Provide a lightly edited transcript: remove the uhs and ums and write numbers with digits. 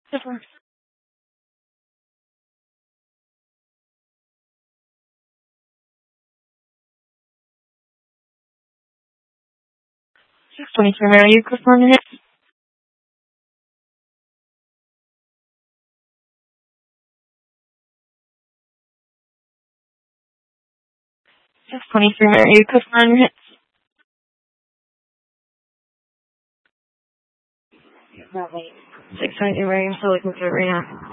Different. 623 Mary Euclid on your hits. 623 Mary Euclid on your hits. 623 Mary, I'm still looking for it right now.